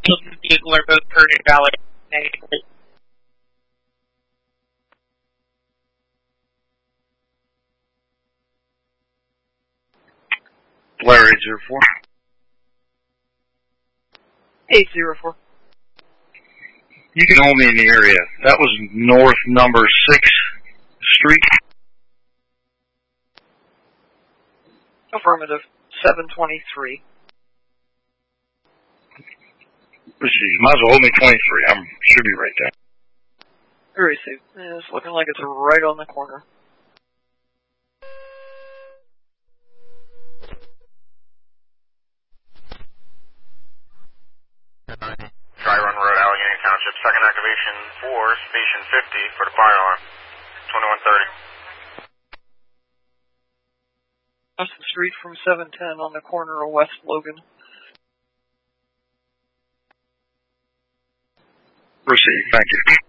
People are both Purdue Valley. Blair 804. 804. You can hold me in the area. That was north number 6th Street. Affirmative. 723. You might as well hold me 23. Should be right there. Received. It's looking like it's right on the corner. Dry Run Road, Allegheny Township. Second activation for Station 50 for the fire alarm. 2130. Across the street from 710 on the corner of West Logan. Proceed. Thank you.